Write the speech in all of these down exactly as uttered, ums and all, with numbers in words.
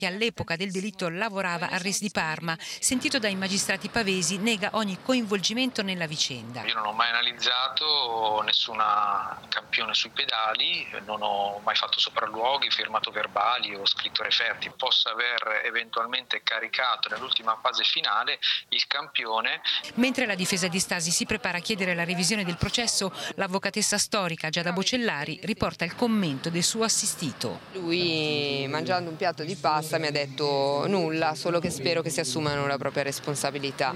che all'epoca del delitto lavorava al R I S di Parma, sentito dai magistrati pavesi, nega ogni coinvolgimento nella vicenda. Io non ho mai analizzato nessuna campione sui pedali, non ho mai fatto sopralluoghi, firmato verbali o scritto referti. Possa aver eventualmente caricato nell'ultima fase finale il campione. Mentre la difesa di Stasi si prepara a chiedere la revisione del processo, l'avvocatessa storica Giada Bocellari riporta il commento del suo assistito. Lui, mangiando un piatto di pasta, mi ha detto nulla, solo che spero che si assumano la propria responsabilità.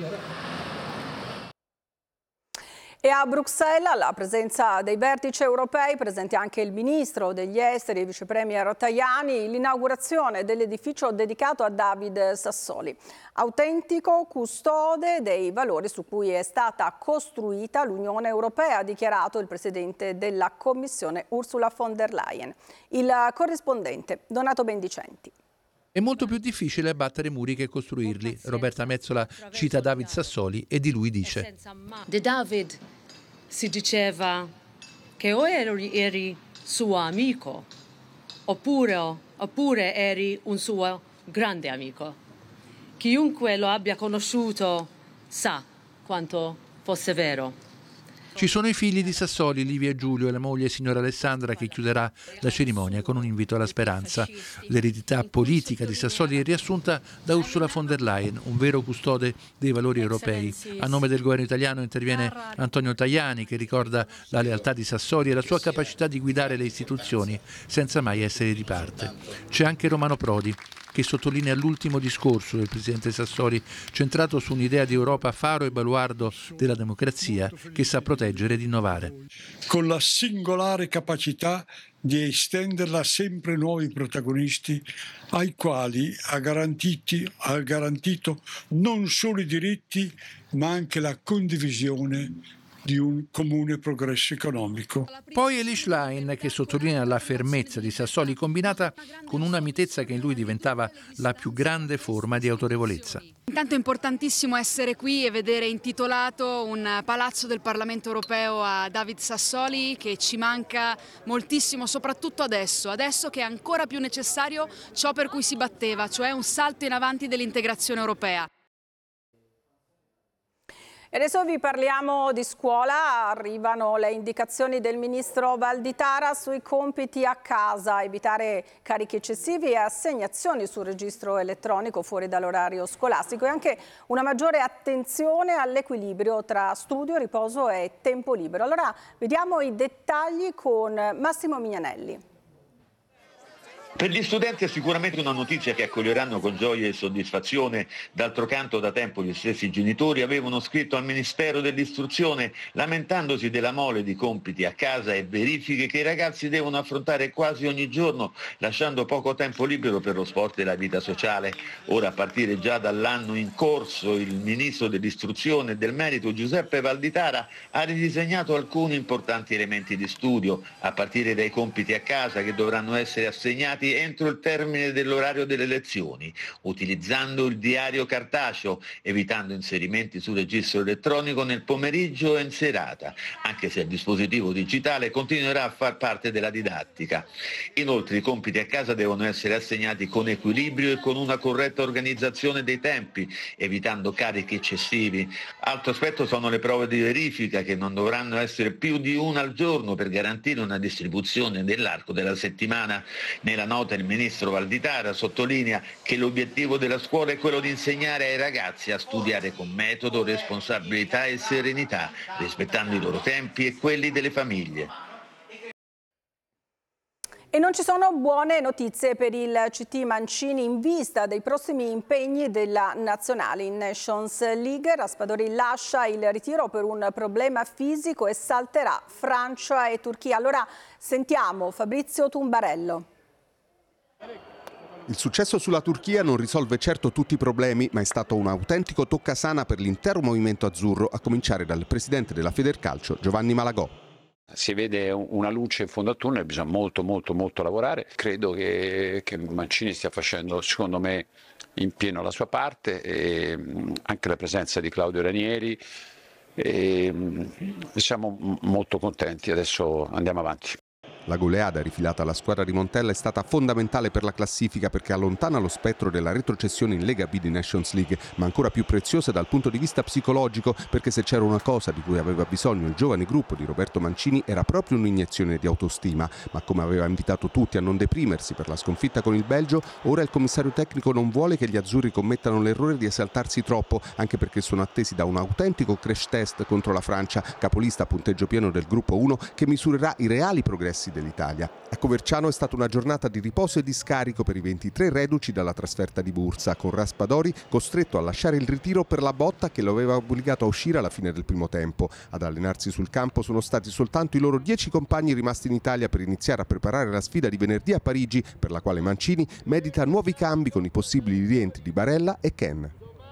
E a Bruxelles, alla presenza dei vertici europei, presenti anche il ministro degli esteri, il vice premier Tajani, l'inaugurazione dell'edificio dedicato a David Sassoli, autentico custode dei valori su cui è stata costruita l'Unione Europea, ha dichiarato il presidente della Commissione Ursula von der Leyen. Il corrispondente Donato Bendicenti. È molto più difficile abbattere muri che costruirli. Roberta Mezzola cita David Sassoli e di lui dice: Di David si diceva che o eri, eri suo amico oppure, oppure eri un suo grande amico. Chiunque lo abbia conosciuto sa quanto fosse vero. Ci sono i figli di Sassoli, Livia e Giulio, e la moglie signora Alessandra, che chiuderà la cerimonia con un invito alla speranza. L'eredità politica di Sassoli è riassunta da Ursula von der Leyen, un vero custode dei valori europei. A nome del governo italiano interviene Antonio Tajani, che ricorda la lealtà di Sassoli e la sua capacità di guidare le istituzioni senza mai essere di parte. C'è anche Romano Prodi, che sottolinea l'ultimo discorso del presidente Sassoli, centrato su un'idea di Europa faro e baluardo della democrazia che sa proteggere ed innovare. Con la singolare capacità di estenderla a sempre nuovi protagonisti ai quali ha, garantiti, ha garantito non solo i diritti ma anche la condivisione di un comune progresso economico. Poi Elie Schlein, che sottolinea la fermezza di Sassoli combinata con una mitezza che in lui diventava la più grande forma di autorevolezza. Intanto è importantissimo essere qui e vedere intitolato un palazzo del Parlamento europeo a David Sassoli, che ci manca moltissimo, soprattutto adesso, adesso che è ancora più necessario ciò per cui si batteva, cioè un salto in avanti dell'integrazione europea. E adesso vi parliamo di scuola. Arrivano le indicazioni del ministro Valditara sui compiti a casa, evitare carichi eccessivi e assegnazioni sul registro elettronico fuori dall'orario scolastico e anche una maggiore attenzione all'equilibrio tra studio, riposo e tempo libero. Allora vediamo i dettagli con Massimo Mignanelli. Per gli studenti è sicuramente una notizia che accoglieranno con gioia e soddisfazione. D'altro canto, da tempo gli stessi genitori avevano scritto al Ministero dell'Istruzione lamentandosi della mole di compiti a casa e verifiche che i ragazzi devono affrontare quasi ogni giorno, lasciando poco tempo libero per lo sport e la vita sociale. Ora, a partire già dall'anno in corso, il Ministro dell'Istruzione e del Merito Giuseppe Valditara ha ridisegnato alcuni importanti elementi di studio, a partire dai compiti a casa che dovranno essere assegnati entro il termine dell'orario delle lezioni, utilizzando il diario cartaceo, evitando inserimenti sul registro elettronico nel pomeriggio e in serata, anche se il dispositivo digitale continuerà a far parte della didattica. Inoltre i compiti a casa devono essere assegnati con equilibrio e con una corretta organizzazione dei tempi, evitando carichi eccessivi. Altro aspetto sono le prove di verifica, che non dovranno essere più di una al giorno per garantire una distribuzione nell'arco della settimana. Nella nota il ministro Valditara sottolinea che l'obiettivo della scuola è quello di insegnare ai ragazzi a studiare con metodo, responsabilità e serenità, rispettando i loro tempi e quelli delle famiglie. E non ci sono buone notizie per il C T Mancini in vista dei prossimi impegni della nazionale in Nations League. Raspadori lascia il ritiro per un problema fisico e salterà Francia e Turchia. Allora sentiamo Fabrizio Tumbarello. Il successo sulla Turchia non risolve certo tutti i problemi, ma è stato un autentico toccasana per l'intero movimento azzurro, a cominciare dal presidente della Federcalcio Giovanni Malagò. Si vede una luce in fondo al tunnel, bisogna molto molto molto lavorare. Credo che, che Mancini stia facendo, secondo me, in pieno la sua parte, e anche la presenza di Claudio Ranieri, e siamo molto contenti. Adesso andiamo avanti. La goleada rifilata alla squadra di Montella è stata fondamentale per la classifica perché allontana lo spettro della retrocessione in Lega B di Nations League, ma ancora più preziosa dal punto di vista psicologico, perché se c'era una cosa di cui aveva bisogno il giovane gruppo di Roberto Mancini era proprio un'iniezione di autostima. Ma come aveva invitato tutti a non deprimersi per la sconfitta con il Belgio, ora il commissario tecnico non vuole che gli azzurri commettano l'errore di esaltarsi troppo, anche perché sono attesi da un autentico crash test contro la Francia, capolista a punteggio pieno del gruppo uno, che misurerà i reali progressi dell'Italia. A Coverciano è stata una giornata di riposo e di scarico per i ventitré reduci dalla trasferta di Bursa, con Raspadori costretto a lasciare il ritiro per la botta che lo aveva obbligato a uscire alla fine del primo tempo. Ad allenarsi sul campo sono stati soltanto i loro dieci compagni rimasti in Italia per iniziare a preparare la sfida di venerdì a Parigi, per la quale Mancini medita nuovi cambi con i possibili rientri di Barella e Ken.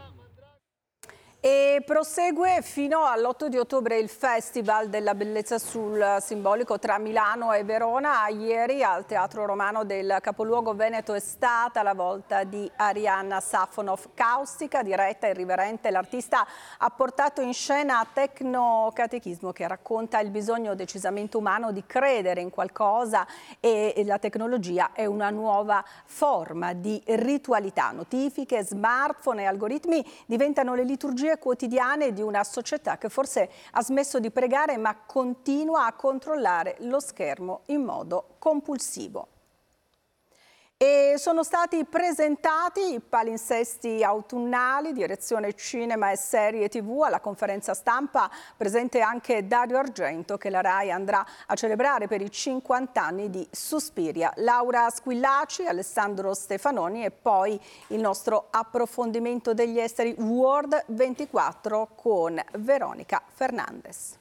E prosegue fino all'otto di ottobre il Festival della Bellezza sul Simbolico tra Milano e Verona. Ieri al Teatro Romano del capoluogo veneto è stata la volta di Arianna Safonov. Caustica, diretta e irriverente, l'artista ha portato in scena Tecnocatechismo, che racconta il bisogno decisamente umano di credere in qualcosa, e la tecnologia è una nuova forma di ritualità. Notifiche, smartphone e algoritmi diventano le liturgie quotidiane di una società che forse ha smesso di pregare ma continua a controllare lo schermo in modo compulsivo. E sono stati presentati i palinsesti autunnali, direzione cinema e serie tivù. Alla conferenza stampa presente anche Dario Argento, che la RAI andrà a celebrare per i cinquanta anni di Suspiria. Laura Squillaci, Alessandro Stefanoni e poi il nostro approfondimento degli esteri World ventiquattro con Veronica Fernandez.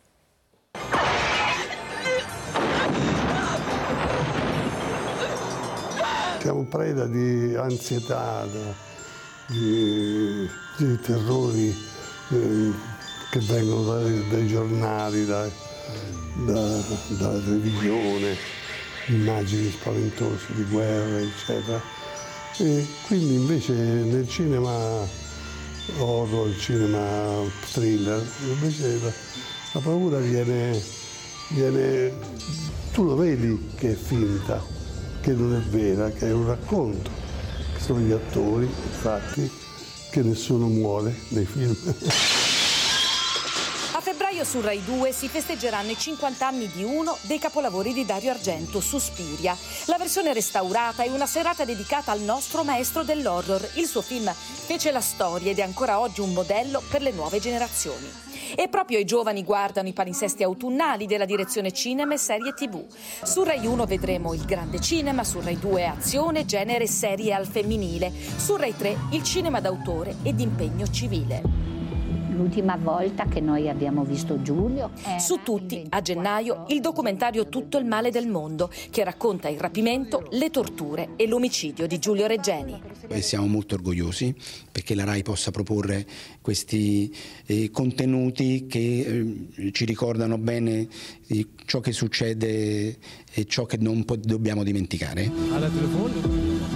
Siamo preda di ansietà, di, di terrori eh, che vengono dai, dai giornali, da, da, dalla televisione, immagini spaventose di guerra, eccetera. E quindi invece nel cinema horror, il cinema thriller, invece la, la paura viene, viene, tu lo vedi che è finta, che non è vera, che è un racconto, che sono gli attori, infatti, che nessuno muore nei film. A febbraio su Rai due si festeggeranno i cinquanta anni di uno dei capolavori di Dario Argento, Suspiria. La versione restaurata è una serata dedicata al nostro maestro dell'horror. Il suo film fece la storia ed è ancora oggi un modello per le nuove generazioni. E proprio i giovani guardano i palinsesti autunnali della direzione cinema e serie tivù. Su Rai uno vedremo il grande cinema, su Rai due azione, genere, serie al femminile, su Rai tre il cinema d'autore ed impegno civile. L'ultima volta che noi abbiamo visto Giulio. Su Tutti, a gennaio, il documentario Tutto il male del mondo, che racconta il rapimento, le torture e l'omicidio di Giulio Regeni. E siamo molto orgogliosi perché la RAI possa proporre questi eh, contenuti che eh, ci ricordano bene eh, ciò che succede e ciò che non dobbiamo dimenticare.